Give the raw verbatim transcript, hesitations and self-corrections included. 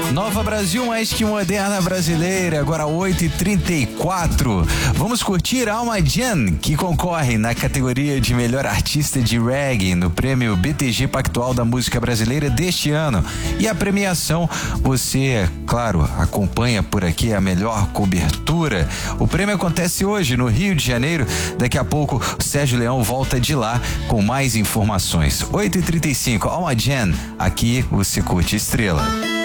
Nova Brasil, mais que moderna brasileira, agora oito e trinta e quatro. Vamos curtir Alma Jan, que concorre na categoria de melhor artista de reggae no prêmio B T G Pactual da Música Brasileira deste ano. E a premiação, você, claro, acompanha por aqui a melhor cobertura. O prêmio acontece hoje no Rio de Janeiro. Daqui a pouco o Sérgio Leão volta de lá com mais informações. oito e trinta e cinco, Alma Jan, aqui você curte Estrela.